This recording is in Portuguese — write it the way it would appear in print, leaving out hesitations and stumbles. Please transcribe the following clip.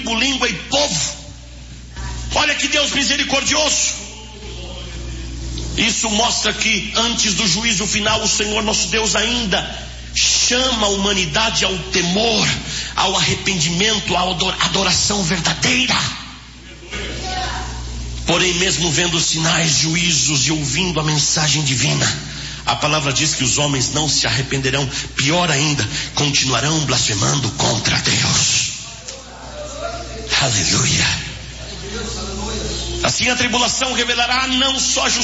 língua e povo. Olha que Deus misericordioso. Isso mostra que antes do juízo final, o Senhor nosso Deus ainda chama a humanidade ao temor, ao arrependimento, à adoração verdadeira. Porém, mesmo vendo sinais, juízos e ouvindo a mensagem divina, a palavra diz que os homens não se arrependerão. Pior ainda, continuarão blasfemando contra Deus. Aleluia. Assim a tribulação revelará não só justiça